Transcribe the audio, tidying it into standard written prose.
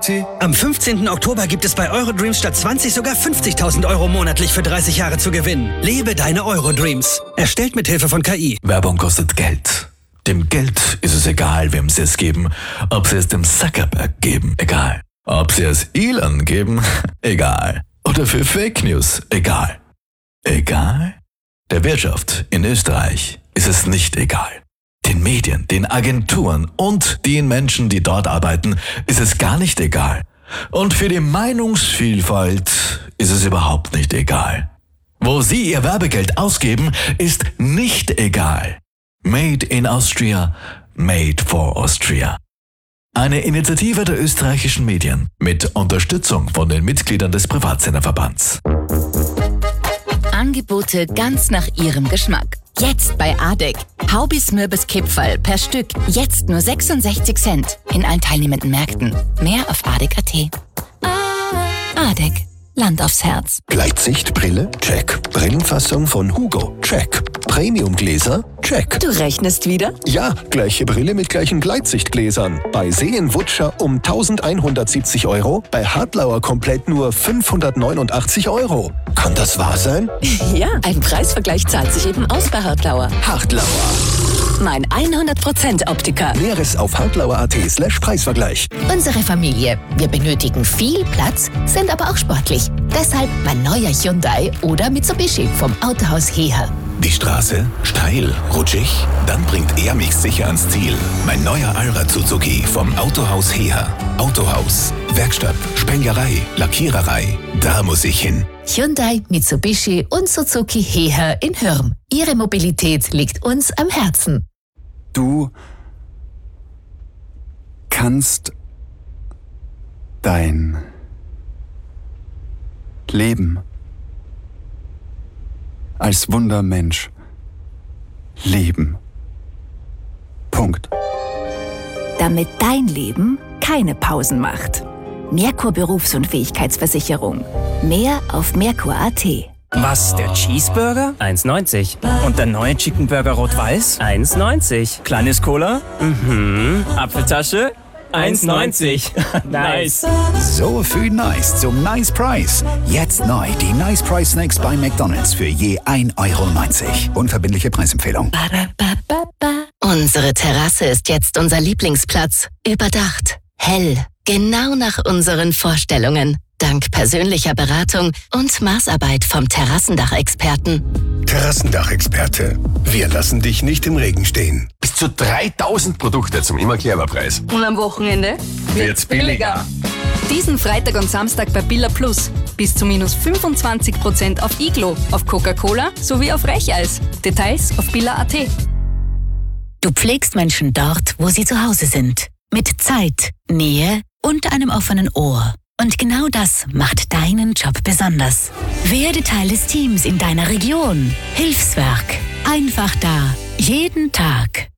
Am 15. Oktober gibt es bei Eurodreams statt 20 sogar 50.000 Euro monatlich für 30 Jahre zu gewinnen. Lebe deine Eurodreams. Erstellt mit Hilfe von KI. Werbung kostet Geld. Dem Geld ist es egal, wem sie es geben. Ob sie es dem Zuckerberg geben, egal. Ob sie es Elon geben, egal. Oder für Fake News, egal. Egal? Der Wirtschaft in Österreich ist es nicht egal. Den Medien, den Agenturen und den Menschen, die dort arbeiten, ist es gar nicht egal. Und für die Meinungsvielfalt ist es überhaupt nicht egal. Wo sie ihr Werbegeld ausgeben, ist nicht egal. Made in Austria, made for Austria. Eine Initiative der österreichischen Medien mit Unterstützung von den Mitgliedern des Privatsenderverbands. Angebote ganz nach Ihrem Geschmack. Jetzt bei ADEC. Haubis Mürbes Kipferl per Stück. Jetzt nur 66 Cent. In allen teilnehmenden Märkten. Mehr auf ADEC.at. ADEC. Land aufs Herz. Gleitsichtbrille? Check. Brillenfassung von Hugo? Check. Premiumgläser? Check. Du rechnest wieder? Ja, gleiche Brille mit gleichen Gleitsichtgläsern. Bei Seen-Wutscher um 1.170 Euro, bei Hartlauer komplett nur 589 Euro. Kann das wahr sein? Ja, ein Preisvergleich zahlt sich eben aus bei Hartlauer. Hartlauer. Mein 100% Optiker. Näheres auf hartlauer.at/Preisvergleich. Unsere Familie. Wir benötigen viel Platz, sind aber auch sportlich. Deshalb mein neuer Hyundai oder Mitsubishi vom Autohaus Heher. Die Straße? Steil? Rutschig? Dann bringt er mich sicher ans Ziel. Mein neuer Allrad Suzuki vom Autohaus Heher. Autohaus, Werkstatt, Spenglerei, Lackiererei. Da muss ich hin. Hyundai, Mitsubishi und Suzuki Heher in Hürm. Ihre Mobilität liegt uns am Herzen. Du kannst dein Leben als Wundermensch leben. Punkt. Damit dein Leben keine Pausen macht. Merkur Berufsunfähigkeitsversicherung. Mehr auf Merkur.at. Was, der Cheeseburger? 1,90. Und der neue Chicken Burger Rot-Weiß? 1,90. Kleines Cola? Apfeltasche? 1,90. Nice. So viel Nice zum Nice Price. Jetzt neu die Nice Price Snacks bei McDonald's für je 1,90 €. Unverbindliche Preisempfehlung. Unsere Terrasse ist jetzt unser Lieblingsplatz. Überdacht. Hell. Genau nach unseren Vorstellungen. Dank persönlicher Beratung und Maßarbeit vom Terrassendachexperten. Terrassendachexperte. Wir lassen dich nicht im Regen stehen. Bis zu 3.000 Produkte zum Immer-Clever-Preis. Und am Wochenende wird's billiger. Diesen Freitag und Samstag bei Billa Plus. Bis zu minus 25% auf Iglo, auf Coca-Cola sowie auf Recheis. Details auf Billa.at. Du pflegst Menschen dort, wo sie zu Hause sind. Mit Zeit, Nähe und einem offenen Ohr. Und genau das macht deinen Job besonders. Werde Teil des Teams in deiner Region. Hilfswerk. Einfach da. Jeden Tag.